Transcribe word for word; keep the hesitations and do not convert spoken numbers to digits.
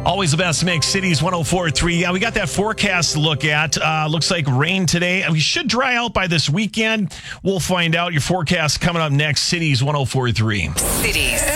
Always the best mix. Cities one oh four point three. Yeah, we got that forecast to look at. Uh, looks like rain today. We should dry out by this weekend. We'll find out. Your forecast coming up next. Cities one oh four point three. Cities.